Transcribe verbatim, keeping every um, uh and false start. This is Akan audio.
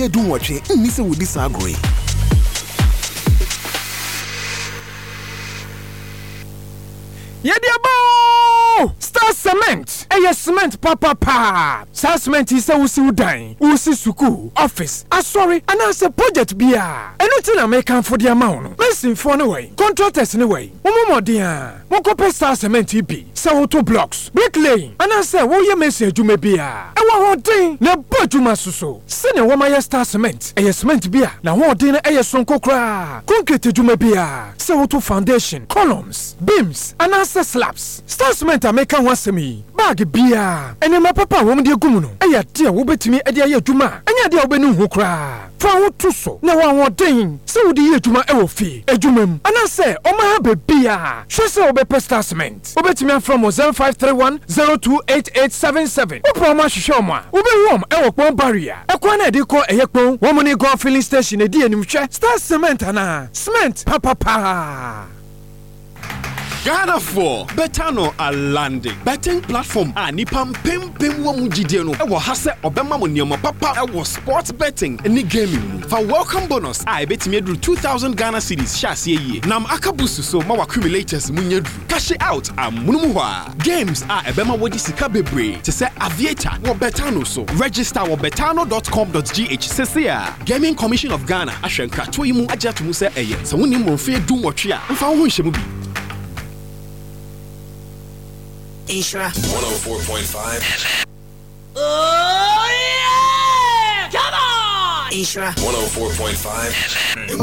mfie do watching nni se wo di sa agree. Yediabo Star Cement eye cement papa pa Star Cement is a wusi udan wusi suku office asori anase project bia enu ti na make for the amount person for no way contractors no way momodin a mokope Star Cement bi se auto blocks bricklaying anase wo ye mesi adwuma bia e wo hodin na badwuma soso se ne wo maye Star Cement eye cement bia na hodin na eye sonko kra concrete adwuma bia se auto foundation columns beams anase slabs Star Cement America wasemi bag bia enema papa wo mde gumu no eya de wo betimi ede aye adwuma anya de wo benu hu kra fa wo to so na wa woden se wo de ye adwuma e wo fi adwumam ana se o ma ha bia hwe se wo be Star Cement wo betimi from zero five three one zero two eight eight seven seven wo pro ma hwehwe mo a wo be wom e wo pon barrier e kwa na de ko eye pon wo mo ni go filling station e de anim hwe Star Cement ana cement papa pa Ghana for Betano a landing. Betting platform a nipam pim pim wa mujideno. Ewa hase obema mo niyama papa ewa sports betting ni gaming. For welcome bonus I bet me do two thousand Ghana cedis shasi ye. Nam akabusu so ma accumulators munyedru. Cash it out am munumuwa. Games a ebema wodi sika bebre. To say aviator wo Betano so. Register wo betano dot com dot g h sesia. Gaming Commission of Ghana ahwenka to yimu agya to mu se eye. So woni mo fe du motwe a mfa ho nhye mu bi. Ishra one oh four point five Oh yeah! Come on! Ishra one oh four point five